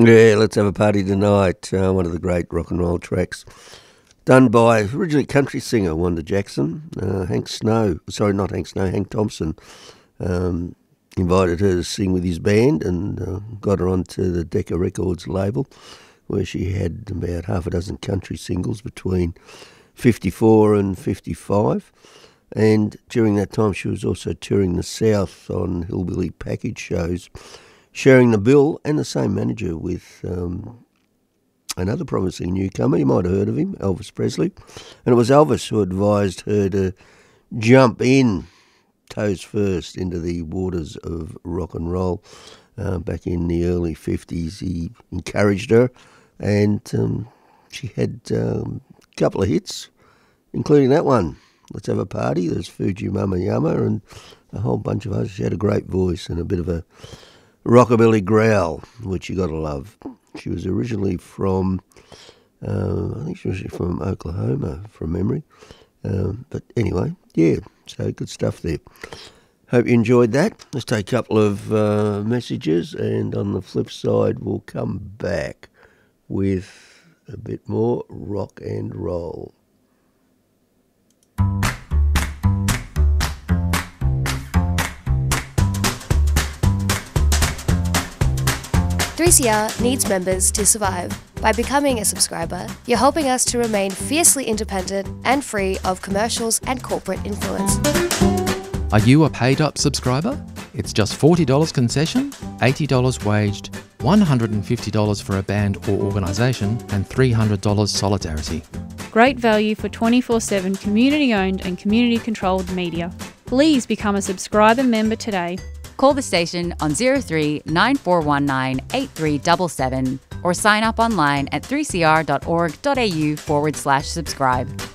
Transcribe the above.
Yeah, let's have a party tonight. One of the great rock and roll tracks done by originally country singer Wanda Jackson. Hank Thompson invited her to sing with his band and got her onto the Decca Records label, where she had about half a dozen country singles between 54 and 55. And during that time she was also touring the South on hillbilly package shows, sharing the bill and the same manager with another promising newcomer. You might have heard of him, Elvis Presley. And it was Elvis who advised her to jump in toes first into the waters of rock and roll. Back in the early 50s, he encouraged her, and she had a couple of hits, including that one, Let's Have a Party. There's Fuji Mama Yama and a whole bunch of others. She had a great voice and a bit of a rockabilly growl, which you got to love. She was originally from, I think she was from Oklahoma, from memory. But anyway, yeah, so good stuff there. Hope you enjoyed that. Let's take a couple of messages, and on the flip side, we'll come back with a bit more rock and roll. 3CR needs members to survive. By becoming a subscriber, you're helping us to remain fiercely independent and free of commercials and corporate influence. Are you a paid-up subscriber? It's just $40 concession, $80 waged, $150 for a band or organisation, and $300 solidarity. Great value for 24/7 community-owned and community-controlled media. Please become a subscriber member today. Call the station on 03 9419 8377 or sign up online at 3cr.org.au/subscribe.